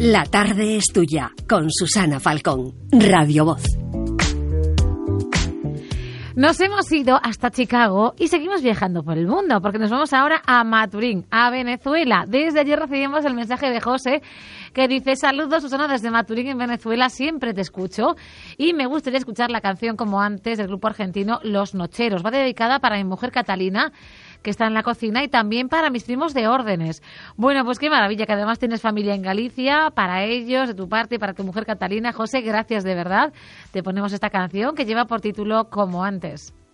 La tarde es tuya, con Susana Falcón, Radio Voz. Nos hemos ido hasta Chicago y seguimos viajando por el mundo, porque nos vamos ahora a Maturín, a Venezuela. Desde ayer recibimos el mensaje de José, que dice: saludos, Susana, desde Maturín, en Venezuela, siempre te escucho y me gustaría escuchar la canción Como antes del grupo argentino Los Nocheros. Va dedicada para mi mujer Catalina, que está en la cocina, y también para mis primos de órdenes. Bueno, pues qué maravilla, que además tienes familia en Galicia, para ellos, de tu parte y para tu mujer Catalina. José, gracias de verdad. Te ponemos esta canción que lleva por título Como antes.